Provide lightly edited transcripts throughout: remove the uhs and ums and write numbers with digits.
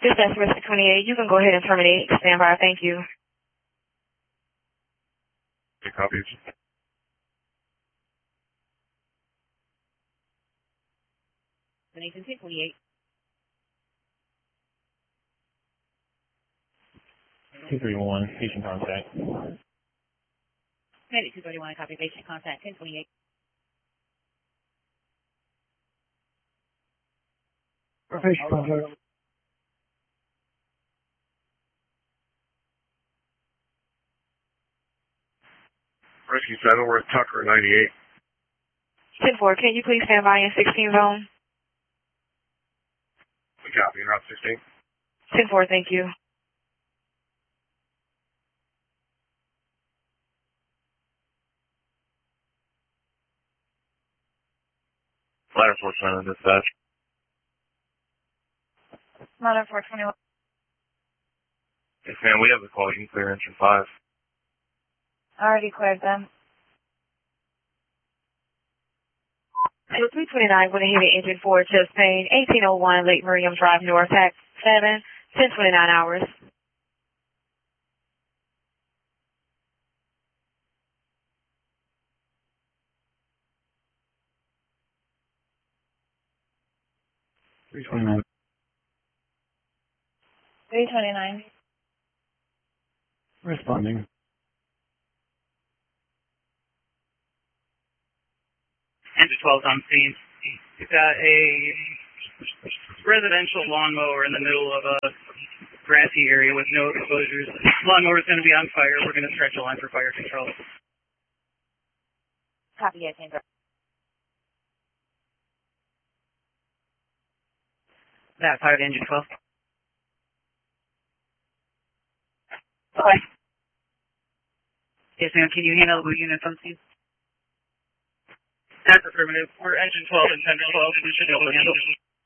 Dispatch Risk 28, you can go ahead and terminate. Stand by. Thank you. Okay, copies. Nathan 228. 231, patient contact. Medic 231, copy patient contact 1028. Patient contact. Rescue 7, we're at Tucker 98. 10-4, can you please stand by in 16 zone? We copy, en route 16. 10-4, thank you. Ladder 421, dispatch. Ladder 421. Yes, ma'am, we have the call. You can clear engine 5. Already cleared them. So 329 went ahead and engine 4 to Spain, 1801 Lake Miriam Drive North, tax 7, 1029 hours. $329. 329. Responding. Engine 12 on scene. We've got a residential lawnmower in the middle of a grassy area with no exposures. Lawnmower is going to be on fire. We're going to stretch a line for fire control. Copy, yes, Andrew. That fired engine 12. Okay. Yes, ma'am. Can you handle the units on scene? That's affirmative. We're engine 12 and 10-12. We should be able to handle.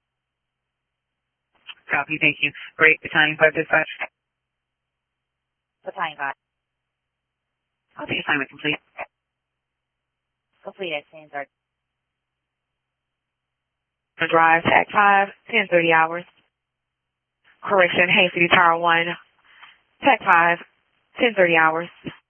Copy. Thank you. Great. Battalion 5 dispatch. Battalion 5. Copy. Assignment complete. Complete, Andrew. Drive, tag 5, 1030 hours. Correction, Haines City Tower 1, tag 5, 1030 hours.